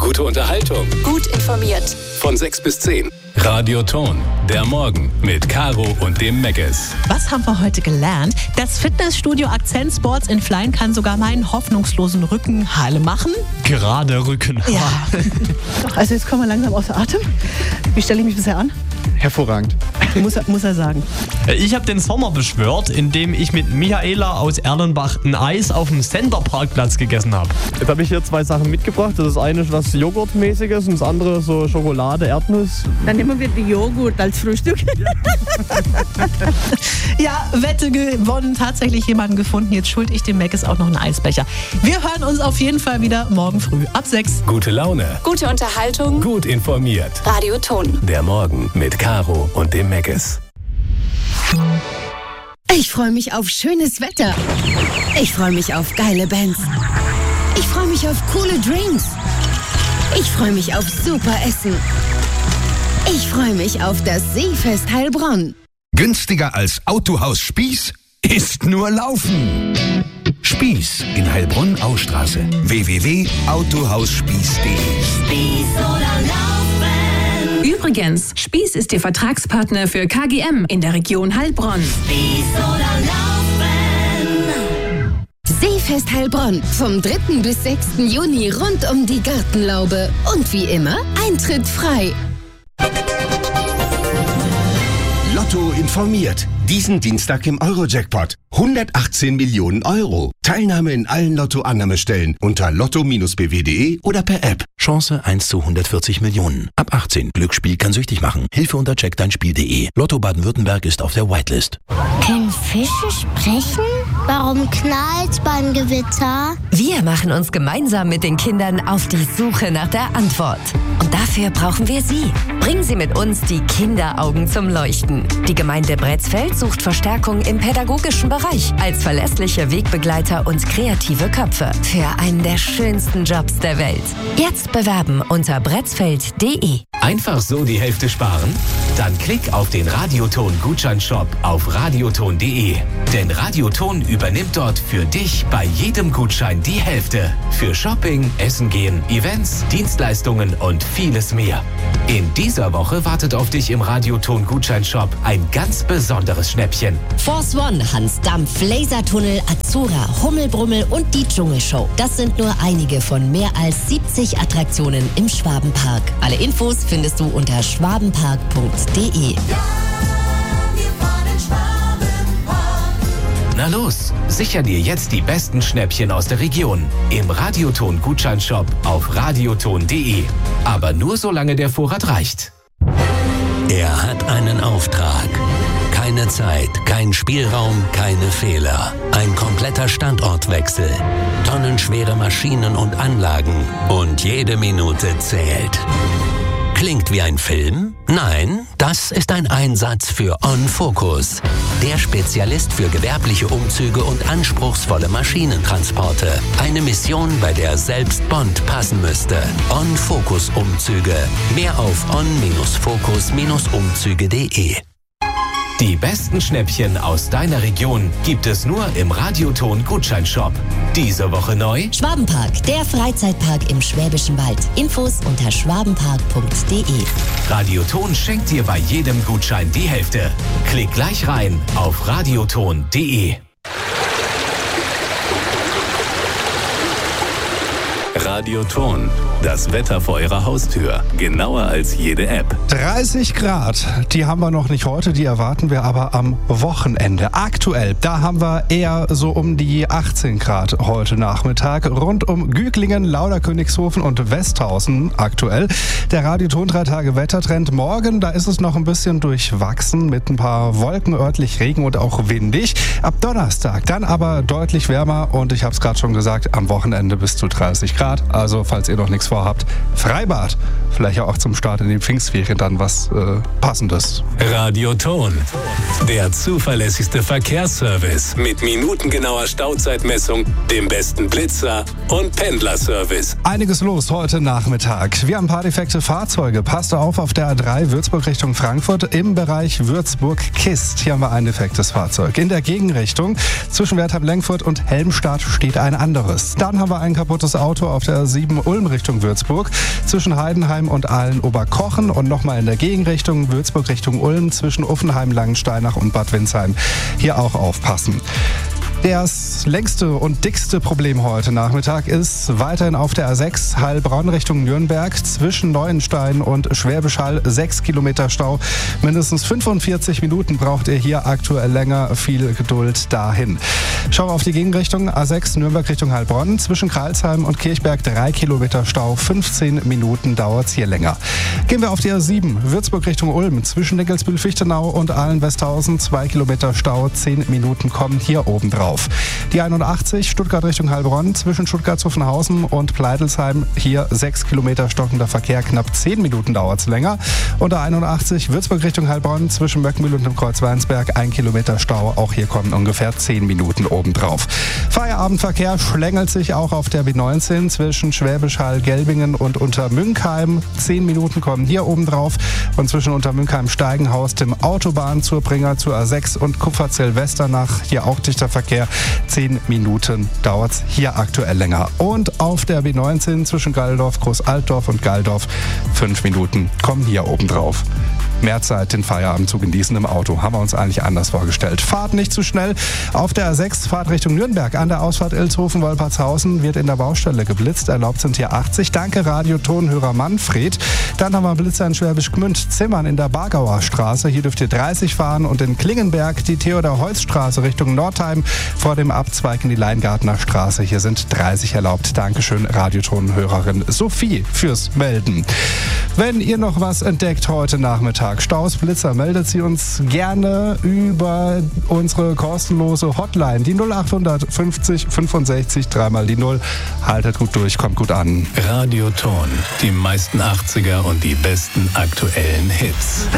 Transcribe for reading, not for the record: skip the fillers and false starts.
Gute Unterhaltung. Gut informiert. Von 6 bis 10. Radio Ton, der Morgen mit Caro und dem Meckes. Was haben wir heute gelernt? Das Fitnessstudio Accent Sports in Flein kann sogar meinen hoffnungslosen Rücken heile machen. Gerade Rücken. Ja. Also jetzt kommen wir langsam außer Atem. Wie stelle ich mich bisher an? Hervorragend. Muss er sagen. Ich habe den Sommer beschwört, indem ich mit Michaela aus Erlenbach ein Eis auf dem Center-Parkplatz gegessen habe. Jetzt habe ich hier 2 Sachen mitgebracht. Das eine ist was Joghurtmäßiges und das andere so Schokolade, Erdnuss. Dann nehmen wir die Joghurt als Frühstück. Ja, Wette gewonnen. Tatsächlich jemanden gefunden. Jetzt schuld ich dem Meckes auch noch einen Eisbecher. Wir hören uns auf jeden Fall wieder morgen früh ab 6. Gute Laune. Gute Unterhaltung. Gut informiert. Radio Ton. Der Morgen mit Caro und dem Meckes. Ich freue mich auf schönes Wetter. Ich freue mich auf geile Bands. Ich freue mich auf coole Drinks. Ich freue mich auf super Essen. Ich freue mich auf das Seefest Heilbronn. Günstiger als Autohaus Spieß ist nur Laufen. Spieß in Heilbronn-Austraße. www.autohausspieß.de. Spieß oder Laufen. Übrigens, Spieß ist der Vertragspartner für KGM in der Region Heilbronn. Spieß oder Laufen. Seefest Heilbronn vom 3. bis 6. Juni rund um die Gartenlaube. Und wie immer, Eintritt frei. Lotto informiert. Diesen Dienstag im Euro-Jackpot. 118 Millionen Euro. Teilnahme in allen Lotto-Annahmestellen unter lotto-bw.de oder per App. Chance 1 zu 140 Millionen. Ab 18. Glücksspiel kann süchtig machen. Hilfe unter checkdeinspiel.de. Lotto Baden-Württemberg ist auf der Whitelist. Können Fische sprechen? Warum knallt's beim Gewitter? Wir machen uns gemeinsam mit den Kindern auf die Suche nach der Antwort. Und dafür brauchen wir Sie. Bringen Sie mit uns die Kinderaugen zum Leuchten. Die Gemeinde Bretzfeld sucht Verstärkung im pädagogischen Bereich als verlässliche Wegbegleiter und kreative Köpfe für einen der schönsten Jobs der Welt. Jetzt bewerben unter bretzfeld.de. Einfach so die Hälfte sparen? Dann klick auf den Radioton-Gutscheinshop auf radioton.de. Denn Radioton übernimmt dort für dich bei jedem Gutschein die Hälfte. Für Shopping, Essen gehen, Events, Dienstleistungen und vieles mehr. In dieser Woche wartet auf dich im Radioton-Gutscheinshop ein ganz besonderes Schnäppchen. Force One, Hans Dampf, Lasertunnel, Azura, Hummelbrummel und die Dschungelshow. Das sind nur einige von mehr als 70 Attraktionen im Schwabenpark. Alle Infos findest du unter schwabenpark.de. Na los, sicher dir jetzt die besten Schnäppchen aus der Region im Radioton-Gutscheinshop auf radioton.de. Aber nur solange der Vorrat reicht. Er hat einen Auftrag. Keine Zeit, kein Spielraum, keine Fehler. Ein kompletter Standortwechsel. Tonnenschwere Maschinen und Anlagen. Und jede Minute zählt. Klingt wie ein Film? Nein, das ist ein Einsatz für OnFocus. Der Spezialist für gewerbliche Umzüge und anspruchsvolle Maschinentransporte. Eine Mission, bei der selbst Bond passen müsste. OnFocus Umzüge. Mehr auf on-focus-umzüge.de. Die besten Schnäppchen aus deiner Region gibt es nur im Radioton-Gutscheinshop. Diese Woche neu: Schwabenpark, der Freizeitpark im Schwäbischen Wald. Infos unter schwabenpark.de. Radioton schenkt dir bei jedem Gutschein die Hälfte. Klick gleich rein auf radioton.de. Radioton. Das Wetter vor Ihrer Haustür. Genauer als jede App. 30 Grad, die haben wir noch nicht heute, die erwarten wir aber am Wochenende. Aktuell, da haben wir eher so um die 18 Grad heute Nachmittag. Rund um Güglingen, Lauderkönigshofen und Westhausen aktuell. Der Radioton 3 Tage Wettertrend. Morgen, da ist es noch ein bisschen durchwachsen mit ein paar Wolken, örtlich Regen und auch windig. Ab Donnerstag dann aber deutlich wärmer und ich habe es gerade schon gesagt, am Wochenende bis zu 30 Grad. Also falls ihr noch nichts vorhabt, Freibad. Vielleicht auch zum Start in die Pfingstferien dann was Passendes. Radioton. Der zuverlässigste Verkehrsservice mit minutengenauer Stauzeitmessung, dem besten Blitzer und Pendlerservice. Einiges los heute Nachmittag. Wir haben ein paar defekte Fahrzeuge. Passt auf der A3 Würzburg Richtung Frankfurt im Bereich Würzburg-Kist. Hier haben wir ein defektes Fahrzeug. In der Gegenrichtung zwischen Wertheim-Lengfurt und Helmstadt steht ein anderes. Dann haben wir ein kaputtes Auto auf der 7 Ulm Richtung Richtung Würzburg. Zwischen Heidenheim und Aalen-Oberkochen und nochmal in der Gegenrichtung Würzburg Richtung Ulm zwischen Uffenheim, Langensteinach und Bad Windsheim. Hier auch aufpassen. Das längste und dickste Problem heute Nachmittag ist weiterhin auf der A6 Heilbronn Richtung Nürnberg zwischen Neuenstein und Schwäbisch Hall 6 Kilometer Stau. Mindestens 45 Minuten braucht ihr hier aktuell länger. Viel Geduld dahin. Schauen wir auf die Gegenrichtung. A6 Nürnberg Richtung Heilbronn zwischen Kralsheim und Kirchberg 3 Kilometer Stau. 15 Minuten dauert es hier länger. Gehen wir auf die A7 Würzburg Richtung Ulm zwischen Nickelsbühl-Fichtenau und Aalen-Westhausen 2 Kilometer Stau. 10 Minuten kommen hier oben drauf. Die 81 Stuttgart Richtung Heilbronn zwischen Stuttgart-Zuffenhausen und Pleitelsheim. Hier 6 Kilometer stockender Verkehr, knapp 10 Minuten dauert es länger. Und der 81 Würzburg Richtung Heilbronn zwischen Möckmühl und dem Kreuz Weinsberg 1 Kilometer Stau. Auch hier kommen ungefähr 10 Minuten obendrauf. Feierabendverkehr schlängelt sich auch auf der B19 zwischen Schwäbisch Hall, Gelbingen und Untermünkheim. 10 Minuten kommen hier obendrauf. Und zwischen Untermünkheim, Steigenhaus, dem Autobahnzubringer zur A6 und Kupferzell-Westernach hier auch dichter Verkehr. 10 Minuten dauert es hier aktuell länger. Und auf der B19 zwischen Galldorf, Großaltdorf und Galldorf 5 Minuten kommen hier oben drauf. Mehr Zeit, den Feierabend zu genießen im Auto. Haben wir uns eigentlich anders vorgestellt. Fahrt nicht zu schnell. Auf der A6 Fahrt Richtung Nürnberg. An der Ausfahrt Ilshofen-Wolpertshausen wird in der Baustelle geblitzt. Erlaubt sind hier 80. Danke Radiotonhörer Manfred. Dann haben wir Blitzer in Schwäbisch Gmünd. Zimmern in der Bargauer Straße. Hier dürft ihr 30 fahren. Und in Klingenberg die Theodor-Holz-Straße Richtung Nordheim. Vor dem Abzweig in die Leingartner Straße. Hier sind 30 erlaubt. Dankeschön Radiotonhörerin Sophie fürs Melden. Wenn ihr noch was entdeckt heute Nachmittag, Staus, Blitzer, meldet sie uns gerne über unsere kostenlose Hotline, die 0800 50 65 3 die 0. Haltet gut durch, kommt gut an. Radioton, die meisten 80er und die besten aktuellen Hits.